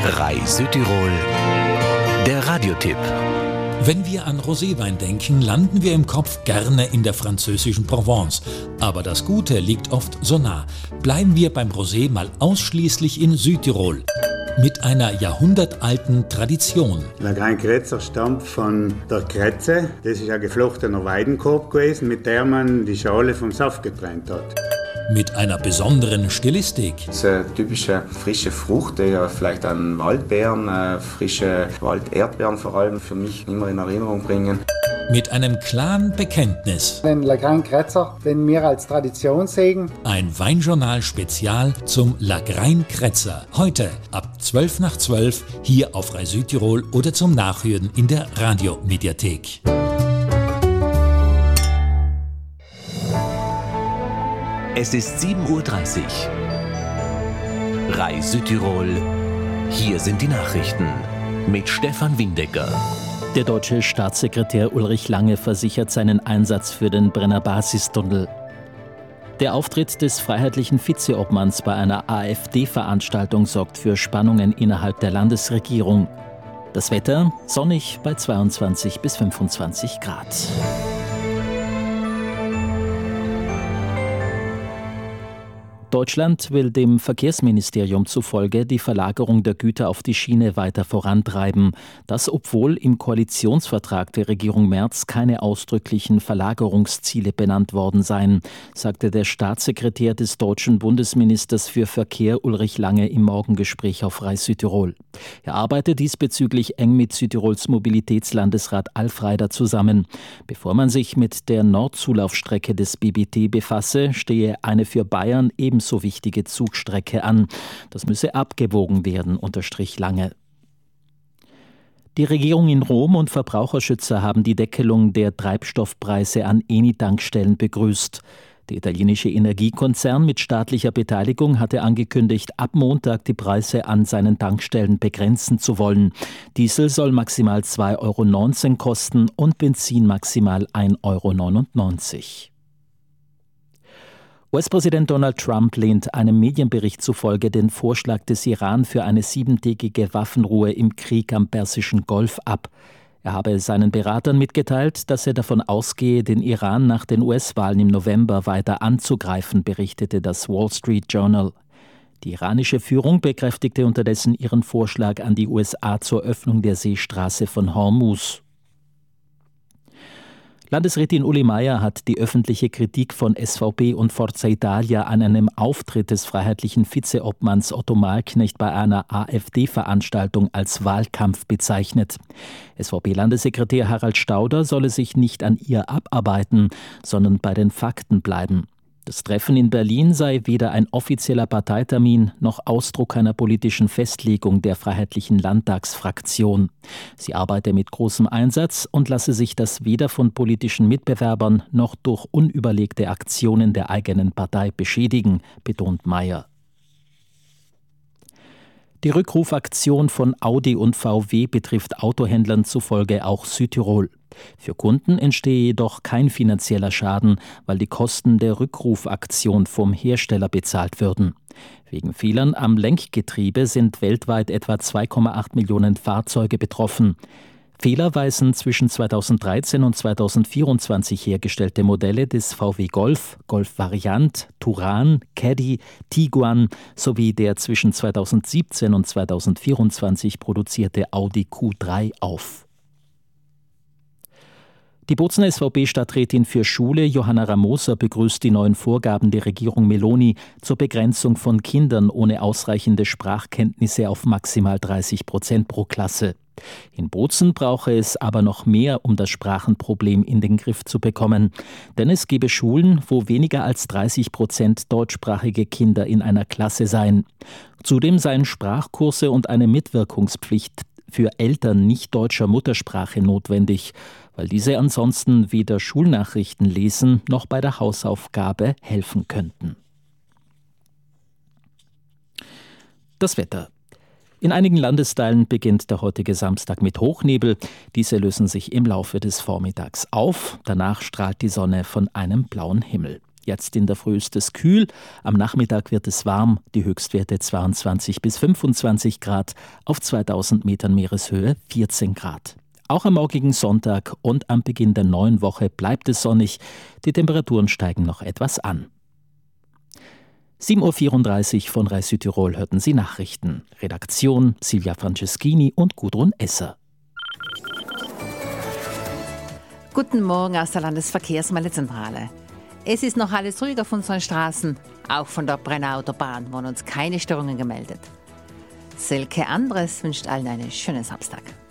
RAI Südtirol, der Radiotipp. Wenn wir an Roséwein denken, landen wir im Kopf gerne in der französischen Provence. Aber das Gute liegt oft so nah. Bleiben wir beim Rosé mal ausschließlich in Südtirol. Mit einer jahrhundertalten Tradition. Lagrein Kretzer stammt von der Kretze. Das ist ein geflochtener Weidenkorb gewesen, mit der man die Schale vom Saft getrennt hat. Mit einer besonderen Stilistik. Das ist eine typische frische Frucht, die ja vielleicht an Waldbeeren, frische Walderdbeeren vor allem für mich immer in Erinnerung bringen. Mit einem klaren Bekenntnis. Den Lagrein Kretzer, den wir als Tradition sehen. Ein Weinjournal-Spezial zum Lagrein Kretzer. Heute ab 11:12 hier auf RAI Südtirol oder zum Nachhören in der Radiomediathek. Es ist 7:30 Uhr. RAI Südtirol. Hier sind die Nachrichten mit Stefan Windecker. Der deutsche Staatssekretär Ulrich Lange versichert seinen Einsatz für den Brenner-Basistunnel. Der Auftritt des freiheitlichen Vizeobmanns bei einer AfD-Veranstaltung sorgt für Spannungen innerhalb der Landesregierung. Das Wetter sonnig bei 22 bis 25 Grad. Deutschland will dem Verkehrsministerium zufolge die Verlagerung der Güter auf die Schiene weiter vorantreiben. Das, obwohl im Koalitionsvertrag der Regierung Merz keine ausdrücklichen Verlagerungsziele benannt worden seien, sagte der Staatssekretär des deutschen Bundesministers für Verkehr Ulrich Lange im Morgengespräch auf RAI Südtirol. Er arbeitet diesbezüglich eng mit Südtirols Mobilitätslandesrat Alf Reider zusammen. Bevor man sich mit der Nordzulaufstrecke des BBT befasse, stehe eine für Bayern ebenso wichtige Zugstrecke an. Das müsse abgewogen werden, unterstrich Lange. Die Regierung in Rom und Verbraucherschützer haben die Deckelung der Treibstoffpreise an Eni-Tankstellen begrüßt. Der italienische Energiekonzern mit staatlicher Beteiligung hatte angekündigt, ab Montag die Preise an seinen Tankstellen begrenzen zu wollen. Diesel soll maximal 2,19 € kosten und Benzin maximal 1,99 €. US-Präsident Donald Trump lehnt einem Medienbericht zufolge den Vorschlag des Iran für eine 7-tägige Waffenruhe im Krieg am Persischen Golf ab. Er habe seinen Beratern mitgeteilt, dass er davon ausgehe, den Iran nach den US-Wahlen im November weiter anzugreifen, berichtete das Wall Street Journal. Die iranische Führung bekräftigte unterdessen ihren Vorschlag an die USA zur Öffnung der Seestraße von Hormuz. Landesrätin Uli Meier hat die öffentliche Kritik von SVP und Forza Italia an einem Auftritt des freiheitlichen Vizeobmanns Otto Malknecht bei einer AfD-Veranstaltung als Wahlkampf bezeichnet. SVP-Landessekretär Harald Stauder solle sich nicht an ihr abarbeiten, sondern bei den Fakten bleiben. Das Treffen in Berlin sei weder ein offizieller Parteitermin noch Ausdruck einer politischen Festlegung der Freiheitlichen Landtagsfraktion. Sie arbeite mit großem Einsatz und lasse sich das weder von politischen Mitbewerbern noch durch unüberlegte Aktionen der eigenen Partei beschädigen, betont Meier. Die Rückrufaktion von Audi und VW betrifft Autohändlern zufolge auch Südtirol. Für Kunden entstehe jedoch kein finanzieller Schaden, weil die Kosten der Rückrufaktion vom Hersteller bezahlt würden. Wegen Fehlern am Lenkgetriebe sind weltweit etwa 2,8 Millionen Fahrzeuge betroffen. Fehler weisen zwischen 2013 und 2024 hergestellte Modelle des VW Golf, Golf Variant, Touran, Caddy, Tiguan sowie der zwischen 2017 und 2024 produzierte Audi Q3 auf. Die Bozner SVP-Stadträtin für Schule Johanna Ramoser begrüßt die neuen Vorgaben der Regierung Meloni zur Begrenzung von Kindern ohne ausreichende Sprachkenntnisse auf maximal 30% pro Klasse. In Bozen brauche es aber noch mehr, um das Sprachenproblem in den Griff zu bekommen. Denn es gebe Schulen, wo weniger als 30% deutschsprachige Kinder in einer Klasse seien. Zudem seien Sprachkurse und eine Mitwirkungspflicht für Eltern nicht deutscher Muttersprache notwendig, weil diese ansonsten weder Schulnachrichten lesen noch bei der Hausaufgabe helfen könnten. Das Wetter. In einigen Landesteilen beginnt der heutige Samstag mit Hochnebel. Diese lösen sich im Laufe des Vormittags auf. Danach strahlt die Sonne von einem blauen Himmel. Jetzt in der Früh ist es kühl, am Nachmittag wird es warm, die Höchstwerte 22 bis 25 Grad, auf 2000 Metern Meereshöhe 14 Grad. Auch am morgigen Sonntag und am Beginn der neuen Woche bleibt es sonnig, die Temperaturen steigen noch etwas an. 7.34 Uhr von Rai Südtirol hörten Sie Nachrichten. Redaktion Silvia Franceschini und Gudrun Esser. Guten Morgen aus der Landesverkehrsmeldezentrale. Es ist noch alles ruhig auf unseren Straßen. Auch von der Brenner Autobahn wurden uns keine Störungen gemeldet. Silke Andres wünscht allen einen schönen Samstag.